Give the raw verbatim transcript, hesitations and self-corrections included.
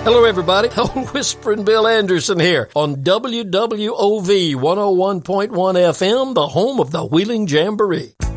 Hello, everybody. Old Whispering Bill Anderson here on W W O V one oh one point one F M, the home of the Wheeling Jamboree.